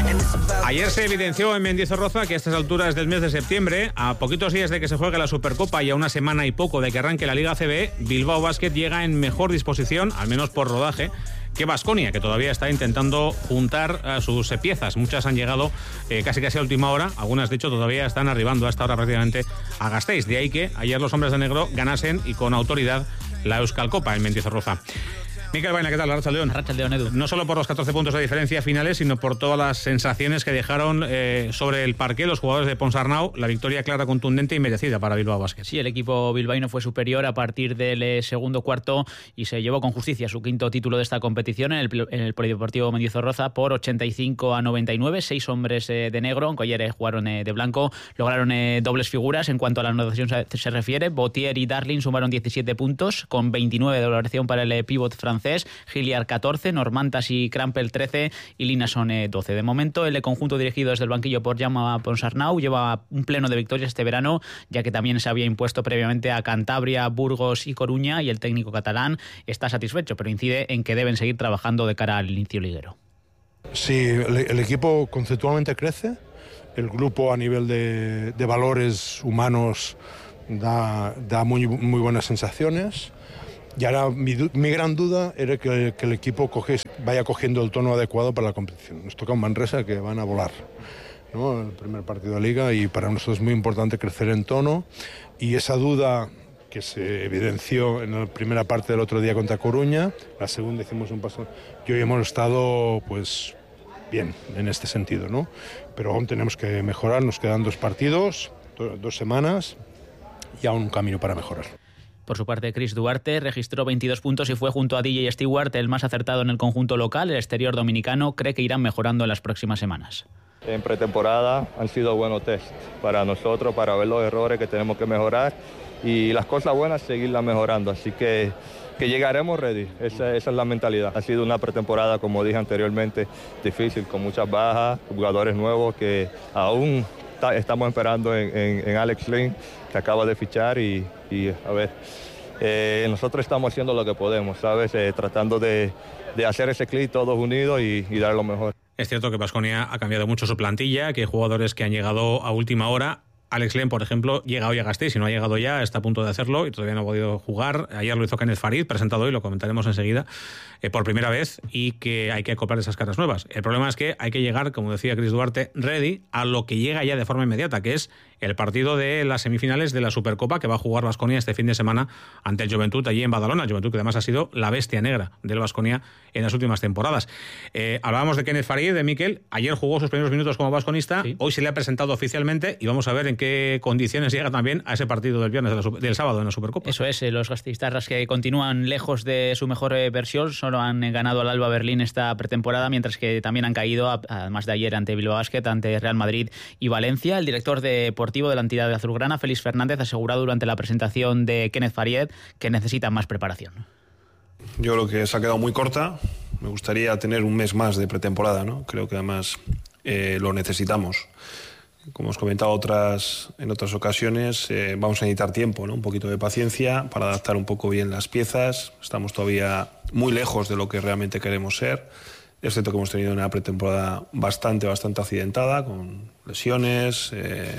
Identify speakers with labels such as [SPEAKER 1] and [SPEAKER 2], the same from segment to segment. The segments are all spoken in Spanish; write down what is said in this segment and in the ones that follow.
[SPEAKER 1] Ayer se evidenció en Mendizorroza que a estas alturas del mes de septiembre, a poquitos días de que se juegue la Supercopa y a una semana y poco de que arranque la Liga ACB, Bilbao Basket llega en mejor disposición, al menos por rodaje, que Baskonia, que todavía está intentando juntar a sus piezas. Muchas han llegado casi a última hora, algunas de hecho todavía están arribando a esta hora prácticamente a Gasteiz. De ahí que ayer los hombres de negro ganasen y con autoridad la Euskalcopa en Mendizorroza. Mikel Baena, ¿qué tal? Arratsaldeon.
[SPEAKER 2] Arratsaldeon, Edu.
[SPEAKER 1] No solo por los 14 puntos de diferencia finales, sino por todas las sensaciones que dejaron sobre el parqué los jugadores de Ponsarnau. La victoria clara, contundente y merecida para Bilbao Basket.
[SPEAKER 2] Sí, el equipo bilbaíno fue superior a partir del segundo cuarto y se llevó con justicia su quinto título de esta competición en el Polideportivo Mendizorroza por 85-99. 6 hombres de negro, aunque ayer jugaron de blanco, lograron dobles figuras. En cuanto a la anotación se refiere, Botier y Darling sumaron 17 puntos, con 29 de valoración para el pívot francés. Gilliard 14, Normantas y Krampel 13 y Linason 12. De momento, el conjunto dirigido desde el banquillo por Jaume Ponsarnau lleva un pleno de victorias este verano, ya que también se había impuesto previamente a Cantabria, Burgos y Coruña, y el técnico catalán está satisfecho, pero incide en que deben seguir trabajando de cara al inicio liguero.
[SPEAKER 3] Sí, el equipo conceptualmente crece, el grupo a nivel de valores humanos da muy buenas sensaciones. Y ahora mi gran duda era que el equipo vaya cogiendo el tono adecuado para la competición. Nos toca un Manresa que van a volar, ¿no? El primer partido de Liga, y para nosotros es muy importante crecer en tono, y esa duda que se evidenció en la primera parte del otro día contra Coruña, la segunda hicimos un paso y hoy hemos estado pues bien en este sentido, ¿no? Pero aún tenemos que mejorar, nos quedan 2 partidos, 2 semanas y aún un camino para mejorar.
[SPEAKER 2] Por su parte, Chris Duarte registró 22 puntos y fue junto a DJ Stewart el más acertado en el conjunto local. El exterior dominicano cree que irán mejorando en las próximas semanas.
[SPEAKER 4] En pretemporada han sido buenos test para nosotros, para ver los errores que tenemos que mejorar y las cosas buenas seguirlas mejorando. Así que llegaremos ready, esa es la mentalidad. Ha sido una pretemporada, como dije anteriormente, difícil, con muchas bajas, jugadores nuevos que aún estamos esperando en Alex Lynn, que acaba de fichar y a ver, nosotros estamos haciendo lo que podemos, ¿sabes? Tratando de hacer ese clic todos unidos y dar lo mejor.
[SPEAKER 1] Es cierto que Baskonia ha cambiado mucho su plantilla, que hay jugadores que han llegado a última hora. Alex Len, por ejemplo, llega hoy a Gasteiz, si no ha llegado ya, está a punto de hacerlo y todavía no ha podido jugar. Ayer lo hizo Kenneth Farid, presentado hoy, lo comentaremos enseguida, por primera vez, y que hay que acoplar esas caras nuevas. El problema es que hay que llegar, como decía Chris Duarte, ready a lo que llega ya de forma inmediata, que es el partido de las semifinales de la Supercopa que va a jugar Baskonia este fin de semana ante el Joventut allí en Badalona. El Joventut, que además ha sido la bestia negra del Baskonia en las últimas temporadas. Hablábamos de Kenneth Farid, de Mikel. Ayer jugó sus primeros minutos como basconista, sí. Hoy se le ha presentado oficialmente y vamos a ver en qué condiciones llega también a ese partido del viernes del sábado en la Supercopa.
[SPEAKER 2] Eso es, los gasteiztarras que continúan lejos de su mejor versión, solo han ganado al Alba Berlín esta pretemporada, mientras que también han caído, además de ayer, ante Bilbao Basket, ante Real Madrid y Valencia. El director deportivo de la entidad de azulgrana, Félix Fernández, aseguró durante la presentación de Kenneth Farid que necesitan más preparación.
[SPEAKER 5] Yo creo que se ha quedado muy corta. Me gustaría tener un mes más de pretemporada, ¿no? Creo que además lo necesitamos. Como os he comentado en otras ocasiones, vamos a necesitar tiempo, ¿no? Un poquito de paciencia para adaptar un poco bien las piezas. Estamos todavía muy lejos de lo que realmente queremos ser. Es cierto que hemos tenido una pretemporada bastante accidentada, con lesiones,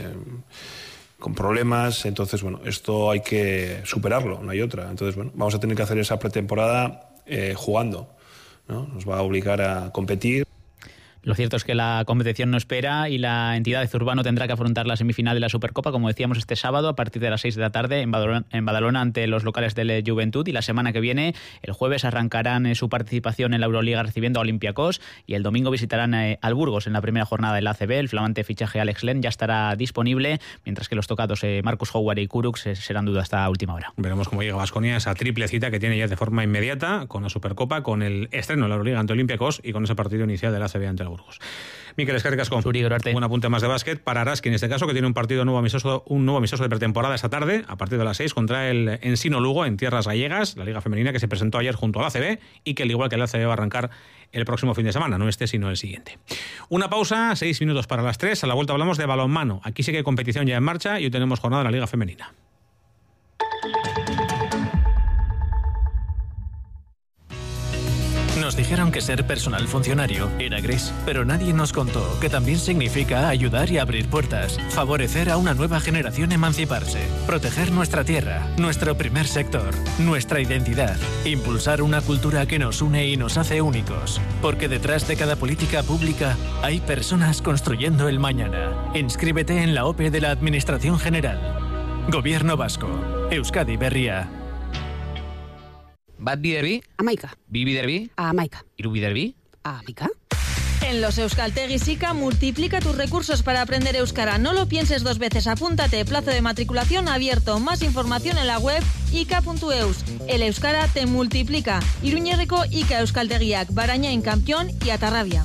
[SPEAKER 5] con problemas. Entonces, bueno, esto hay que superarlo, no hay otra. Entonces, bueno, vamos a tener que hacer esa pretemporada jugando, ¿no? Nos va a obligar a competir.
[SPEAKER 2] Lo cierto es que la competición no espera y la entidad de Zurbano tendrá que afrontar la semifinal de la Supercopa, como decíamos, este sábado a partir de las 6 de la tarde en Badalona ante los locales del Joventut, y la semana que viene, el jueves, arrancarán su participación en la Euroliga recibiendo a Olympiacos y el domingo visitarán al Burgos en la primera jornada del ACB. El flamante fichaje Alex Len ya estará disponible, mientras que los tocados Marcus Howard y Kurucs serán duda hasta última hora.
[SPEAKER 1] Veremos cómo llega Baskonia, esa triple cita que tiene ya de forma inmediata con la Supercopa, con el estreno de la Euroliga ante Olympiacos y con ese partido inicial del ACB ante el Burgos. Mikel, eskerrik asko. Un apunte más de básquet para Araski, en este caso, que tiene un nuevo amistoso de pretemporada esta tarde, a partir de las 6, contra el Ensino Lugo, en tierras gallegas, la Liga Femenina que se presentó ayer junto al ACB y que, al igual que el ACB, va a arrancar el próximo fin de semana, no este, sino el siguiente. Una pausa, 6 minutos para las 3. A la vuelta hablamos de balonmano. Aquí sí que hay competición ya en marcha y hoy tenemos jornada de la Liga Femenina.
[SPEAKER 6] Nos dijeron dijeron que ser personal funcionario era gris, pero nadie nos contó que también significa ayudar y abrir puertas, favorecer a una nueva generación emanciparse, proteger nuestra tierra, nuestro primer sector, nuestra identidad, impulsar una cultura que nos une y nos hace únicos, porque detrás de cada política pública hay personas construyendo el mañana. Inscríbete en la OPE de la Administración General. Gobierno Vasco. Euskadi Berria.
[SPEAKER 7] Bat biderbi?
[SPEAKER 8] Amaika.
[SPEAKER 7] Bi biderbi?
[SPEAKER 8] Amaika.
[SPEAKER 7] Hiru biderbi?
[SPEAKER 8] Amaika.
[SPEAKER 9] En los Euskaltegis ICA multiplica tus recursos para aprender euskara. No lo pienses dos veces. Apúntate. Plazo de matriculación abierto. Más información en la web ica.eus. El euskara te multiplica. Iruñerriko ICA Euskaltegiak, Barañain, Campión y Atarrabia.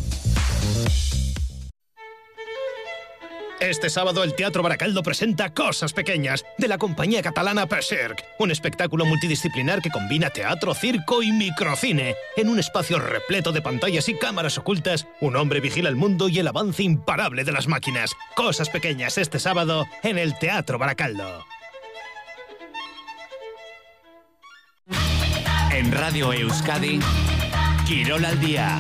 [SPEAKER 10] Este sábado el Teatro Baracaldo presenta Cosas Pequeñas, de la compañía catalana Perserc, un espectáculo multidisciplinar que combina teatro, circo y microcine. En un espacio repleto de pantallas y cámaras ocultas, un hombre vigila el mundo y el avance imparable de las máquinas. Cosas Pequeñas este sábado en el Teatro Baracaldo.
[SPEAKER 11] En Radio Euskadi, Quirol al Día.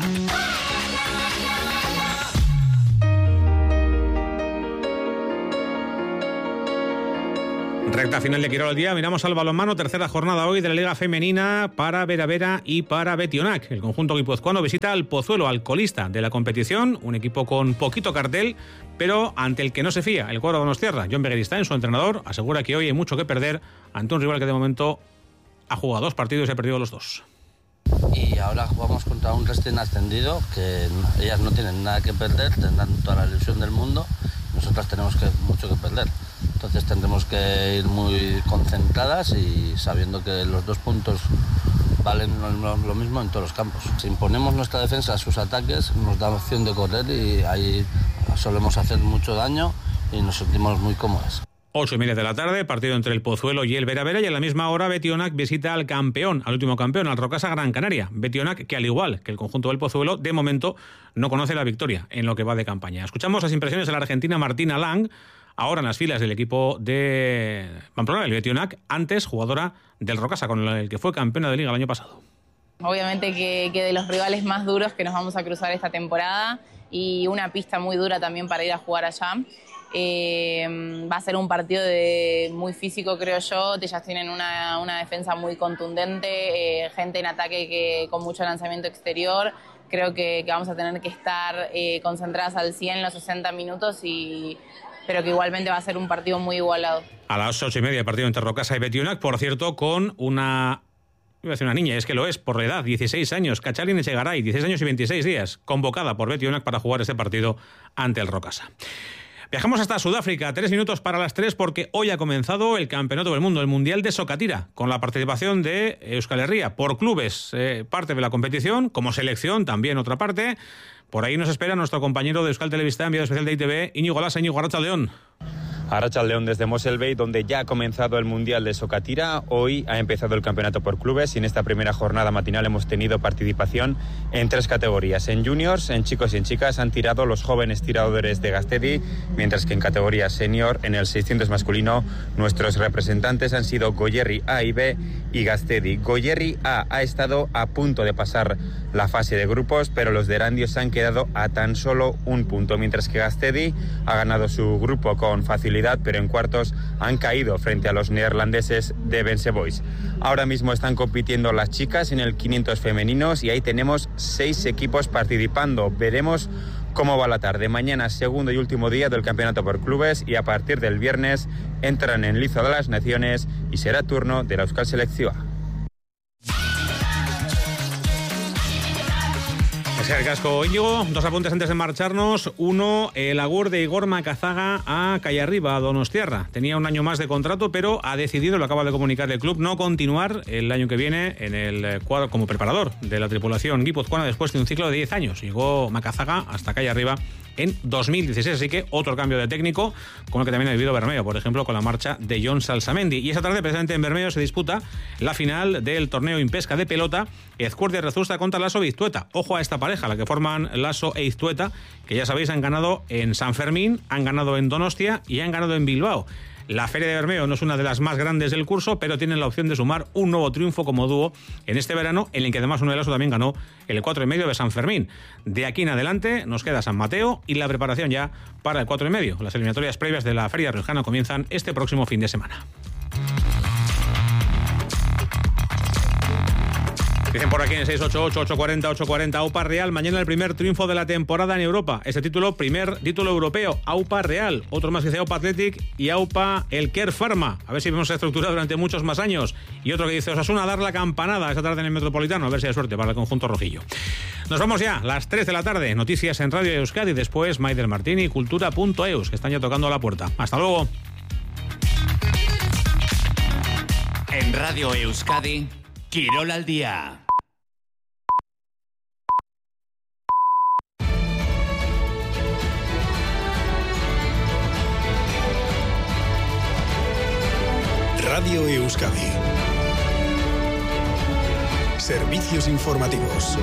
[SPEAKER 1] Recta final de Quirol al Día, miramos al balonmano, tercera jornada hoy de la Liga Femenina para Vera y para Betionac. El conjunto guipuzcoano visita al Pozuelo, al colista de la competición, un equipo con poquito cartel, pero ante el que no se fía el cuadro donostiarra. John Begiristain, su entrenador, asegura que hoy hay mucho que perder ante un rival que de momento ha jugado 2 partidos y ha perdido los 2.
[SPEAKER 12] Y ahora jugamos contra un recién ascendido, que ellas no tienen nada que perder, tendrán toda la ilusión del mundo, nosotras tenemos mucho que perder. Entonces tendremos que ir muy concentradas y sabiendo que los 2 puntos valen lo mismo en todos los campos. Si imponemos nuestra defensa a sus ataques, nos da opción de correr y ahí solemos hacer mucho daño y nos sentimos muy cómodas.
[SPEAKER 1] 8:30 de la tarde, partido entre el Pozuelo y el Vera, y a la misma hora Betionac visita al campeón, al último campeón, al Rocasa Gran Canaria. Betionac, que al igual que el conjunto del Pozuelo, de momento no conoce la victoria en lo que va de campaña. Escuchamos las impresiones de la argentina Martina Lang, ahora en las filas del equipo de Pamplona, el Betionac, antes jugadora del Rocasa, con el que fue campeona de liga el año pasado.
[SPEAKER 13] Obviamente que de los rivales más duros que nos vamos a cruzar esta temporada y una pista muy dura también para ir a jugar allá. Va a ser un partido muy físico, creo yo. Ellas tienen una defensa muy contundente, gente en ataque con mucho lanzamiento exterior. Creo que vamos a tener que estar concentradas al 100 los 60 minutos, pero que igualmente va a ser un partido muy igualado. A las
[SPEAKER 1] 8:30 el partido entre Rocasa y Betionac, por cierto, con una... Iba a decir una niña, es que lo es, por la edad, 16 años, Cachalin Echegaray, 16 años y 26 días, convocada por Betionac para jugar este partido ante el Rocasa. Viajamos hasta Sudáfrica, 3 minutos para las 3, porque hoy ha comenzado el Campeonato del Mundo, el Mundial de Sokatira, con la participación de Euskal Herria por clubes, parte de la competición, como selección también otra parte. Por ahí nos espera nuestro compañero de Euskal Telebista, enviado especial de ITV, Íñigo Lasa. Íñigo, arratsaldeon.
[SPEAKER 14] Arratsaldeon desde Moselbey, donde ya ha comenzado el Mundial de Sokatira. Hoy ha empezado el campeonato por clubes y en esta primera jornada matinal hemos tenido participación en 3 categorías. En juniors, en chicos y en chicas han tirado los jóvenes tiradores de Gastedi, mientras que en categoría senior, en el 600 masculino, nuestros representantes han sido Goierri A y B y Gastedi. Goierri A ha estado a punto de pasar la fase de grupos, pero los de Erandio se han quedado a tan solo un punto, mientras que Gastedi ha ganado su grupo con facilidad, pero en cuartos han caído frente a los neerlandeses de Bense Boys. Ahora mismo están compitiendo las chicas en el 500 femeninos y ahí tenemos 6 equipos participando. Veremos cómo va la tarde. Mañana, segundo y último día del campeonato por clubes, y a partir del viernes entran en Liza de las Naciones y será turno de la Euskal Selección.
[SPEAKER 1] Gracias, casco, Íñigo. 2 apuntes antes de marcharnos. Uno, el agur de Igor Macazaga a Callarriba, a Donostiarra. Tenía un año más de contrato, pero ha decidido, lo acaba de comunicar el club, no continuar el año que viene en el cuadro como preparador de la tripulación guipuzcoana después de un ciclo de 10 años. Llegó Macazaga hasta Callarriba en 2016, así que otro cambio de técnico, con el que también ha vivido Bermeo, por ejemplo, con la marcha de John Salsamendi. Y esta tarde, precisamente en Bermeo, se disputa la final del torneo Impesca de pelota, Ezcuerdia Rezusta contra Laso e Iztueta. Ojo a esta pareja, la que forman Laso e Iztueta, que ya sabéis han ganado en San Fermín, han ganado en Donostia y han ganado en Bilbao. La Feria de Bermeo no es una de las más grandes del curso, pero tienen la opción de sumar un nuevo triunfo como dúo en este verano, en el que además Uno de Lasso también ganó el 4,5 de San Fermín. De aquí en adelante nos queda San Mateo y la preparación ya para el 4,5. Las eliminatorias previas de la Feria Riojana comienzan este próximo fin de semana. Dicen por aquí en 688-840-840 AUPA Real. Mañana el primer triunfo de la temporada en Europa. Este título, primer título europeo. AUPA Real. Otro más que dice AUPA Athletic y AUPA el Care Pharma. A ver si vemos esa estructura durante muchos más años. Y otro que dice Osasuna a dar la campanada esta tarde en el Metropolitano. A ver si hay suerte para el conjunto rojillo. Nos vamos ya, las 3 de la tarde. Noticias en Radio Euskadi. Después Maider Martín y Cultura.eus, que están ya tocando a la puerta. Hasta luego.
[SPEAKER 11] En Radio Euskadi, Quirol al día.
[SPEAKER 7] Radio Euskadi. Servicios informativos.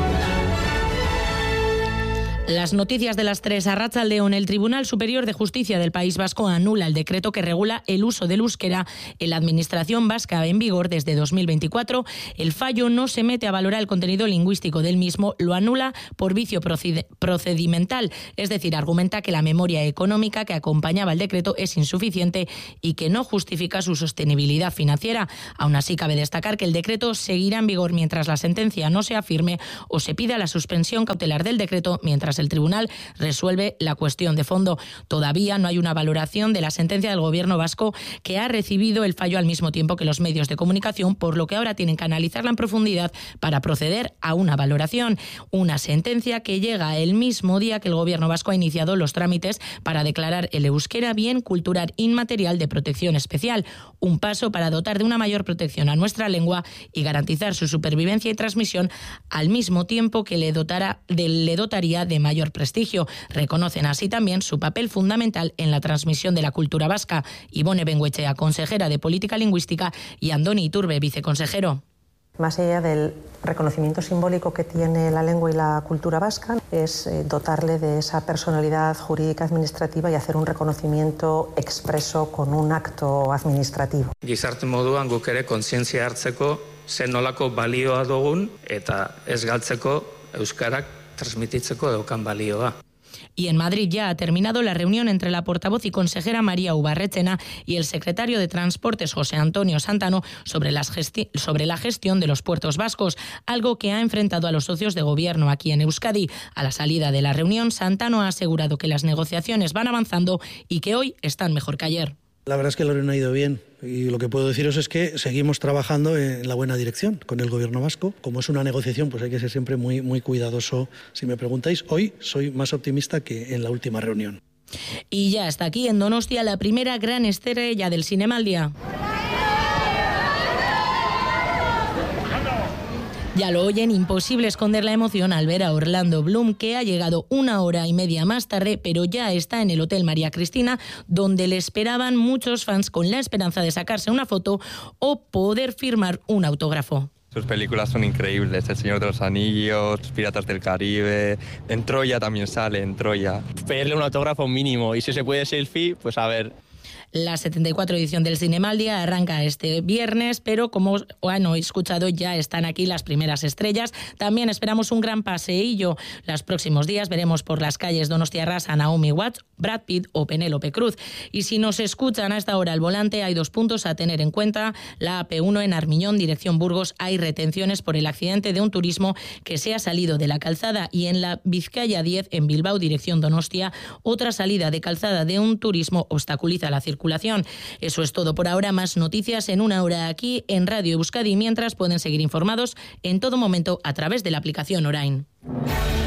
[SPEAKER 8] Las noticias de las 3. Arratsaldeon, el Tribunal Superior de Justicia del País Vasco anula el decreto que regula el uso del euskera en la administración vasca en vigor desde 2024. El fallo no se mete a valorar el contenido lingüístico del mismo, lo anula por vicio procedimental, es decir, argumenta que la memoria económica que acompañaba el decreto es insuficiente y que no justifica su sostenibilidad financiera. Aún así, cabe destacar que el decreto seguirá en vigor mientras la sentencia no sea firme o se pida la suspensión cautelar del decreto mientras el tribunal resuelve la cuestión de fondo. Todavía no hay una valoración de la sentencia del gobierno vasco, que ha recibido el fallo al mismo tiempo que los medios de comunicación, por lo que ahora tienen que analizarla en profundidad para proceder a una valoración. Una sentencia que llega el mismo día que el gobierno vasco ha iniciado los trámites para declarar el euskera bien cultural inmaterial de protección especial. Un paso para dotar de una mayor protección a nuestra lengua y garantizar su supervivencia y transmisión, al mismo tiempo que le dotaría de mayor prestigio. Reconocen así también su papel fundamental en la transmisión de la cultura vasca. Ivone Bengoechea, consejera de Política Lingüística, y Andoni Iturbe, viceconsejero.
[SPEAKER 15] Más allá del reconocimiento simbólico que tiene la lengua y la cultura vasca, es dotarle de esa personalidad jurídica administrativa y hacer un reconocimiento expreso con un acto administrativo.
[SPEAKER 16] Gizarte moduan guk ere kontzientzia hartzeko zen nolako balioa dugun eta ez galtzeko euskarak transmititzeko daukan balioa.
[SPEAKER 8] Y en Madrid ya ha terminado la reunión entre la portavoz y consejera María Ubarretxena y el secretario de Transportes José Antonio Santano sobre la gestión de los puertos vascos, algo que ha enfrentado a los socios de gobierno aquí en Euskadi. A la salida de la reunión, Santano ha asegurado que las negociaciones van avanzando y que hoy están mejor que ayer.
[SPEAKER 17] La verdad es que la reunión ha ido bien y lo que puedo deciros es que seguimos trabajando en la buena dirección con el gobierno vasco. Como es una negociación, pues hay que ser siempre muy, muy cuidadoso. Si me preguntáis, hoy soy más optimista que en la última reunión.
[SPEAKER 8] Y ya está aquí en Donostia la primera gran estrella del Zinemaldia. Ya lo oyen, imposible esconder la emoción al ver a Orlando Bloom, que ha llegado 1 hora y media más tarde, pero ya está en el Hotel María Cristina, donde le esperaban muchos fans con la esperanza de sacarse una foto o poder firmar un autógrafo.
[SPEAKER 18] Sus películas son increíbles, El Señor de los Anillos, Piratas del Caribe, en Troya también sale, en Troya.
[SPEAKER 19] Pedirle un autógrafo mínimo y si se puede selfie, pues a ver.
[SPEAKER 8] La 74 edición del Zinemaldia arranca este viernes, pero como han escuchado, ya están aquí las primeras estrellas. También esperamos un gran paseillo. Los próximos días veremos por las calles donostiarras a Naomi Watts, Brad Pitt o Penélope Cruz. Y si nos escuchan a esta hora al volante, hay 2 puntos a tener en cuenta. La AP1 en Armiñón, dirección Burgos, hay retenciones por el accidente de un turismo que se ha salido de la calzada, y en la Vizcaya 10 en Bilbao, dirección Donostia, otra salida de calzada de un turismo obstaculiza la circulación. Eso es todo por ahora. Más noticias en 1 hora aquí en Radio Euskadi, mientras pueden seguir informados en todo momento a través de la aplicación Orain.